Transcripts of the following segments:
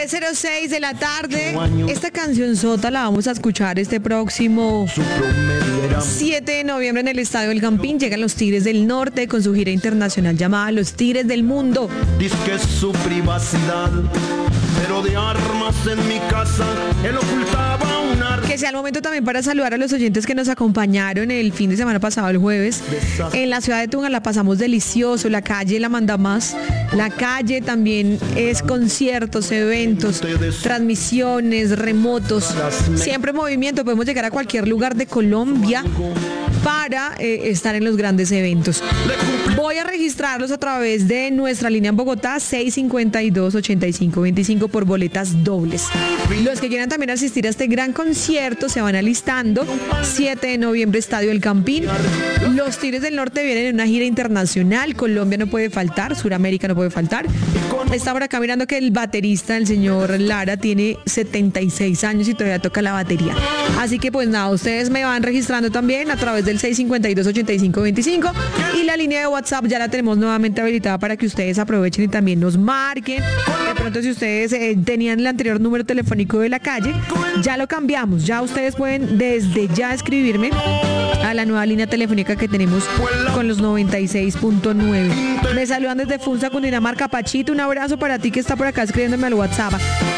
06 de la tarde. Esta canción sota la vamos a escuchar este próximo 7 de noviembre en el Estadio del Campín. Llegan los Tigres del Norte con su gira internacional llamada Los Tigres del Mundo. Dice que es su privacidad, pero de armas en mi casa él ocultaba un arma. Que sea el momento también para saludar a los oyentes que nos acompañaron el fin de semana pasado, el jueves. En la ciudad de Tunja la pasamos delicioso, la calle la manda más. La calle también es conciertos, eventos, transmisiones, remotos. Siempre en movimiento, podemos llegar a cualquier lugar de Colombia para estar en los grandes eventos. Voy a registrarlos a través de nuestra línea en Bogotá, 652-8525 por boletas dobles. Los que quieran también asistir a este gran concierto se van alistando. 7 de noviembre, Estadio del Campín. Los Tigres del Norte vienen en una gira internacional. Colombia no puede faltar, Suramérica no puede faltar. Está por acá mirando que el baterista, el señor Lara, tiene 76 años y todavía toca la batería. Así que pues nada, ustedes me van registrando también a través del 652-8525 y la línea de WhatsApp ya la tenemos nuevamente habilitada para que ustedes aprovechen y también nos marquen. De pronto, si ustedes tenían el anterior número telefónico de la calle, ya lo cambiamos. Ya ustedes pueden desde ya escribirme a la nueva línea telefónica que tenemos con los 96.9. Me saludan desde Funza, Cundinamarca. Pachito, un abrazo para ti que está por acá escribiéndome al WhatsApp.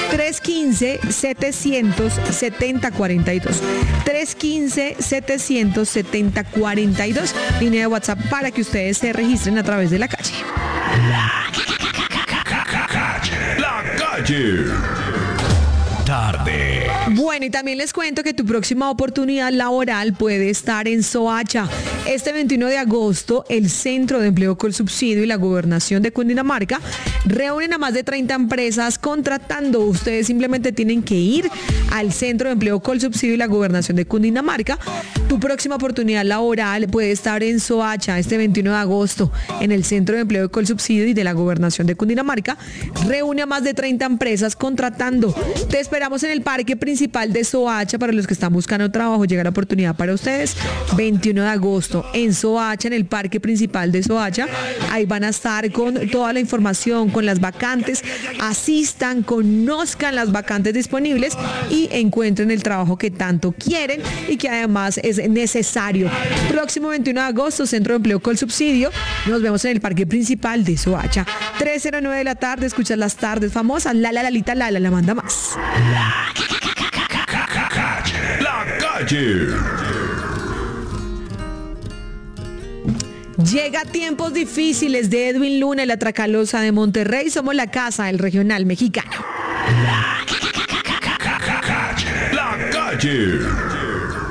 315-770-42. 315-770-42. Línea de WhatsApp para que ustedes se registren a través de la calle. La calle. Tarde. Bueno, y también les cuento que tu próxima oportunidad laboral puede estar en Soacha. Este 21 de agosto, el Centro de Empleo Colsubsidio y la Gobernación de Cundinamarca reúnen a más de 30 empresas contratando. Ustedes simplemente tienen que ir al Centro de Empleo Colsubsidio y la Gobernación de Cundinamarca. Tu próxima oportunidad laboral puede estar en Soacha este 21 de agosto en el Centro de Empleo Colsubsidio y de la Gobernación de Cundinamarca. Reúne a más de 30 empresas contratando. Te esperamos en el parque principal de Soacha para los que están buscando trabajo. Llega la oportunidad para ustedes. 21 de agosto en Soacha, en el parque principal de Soacha. Ahí van a estar con toda la información, con las vacantes. Asistan, conozcan las vacantes disponibles y encuentren el trabajo que tanto quieren y que además es necesario. Próximo 21 de agosto, Centro de Empleo Colsubsidio. Nos vemos en el parque principal de Soacha. 3:09 de la tarde, escuchas las tardes famosas. Lalita, la manda más. La calle. Llega Tiempos Difíciles de Edwin Luna y la Tracalosa de Monterrey. Somos la casa del regional mexicano. La calle.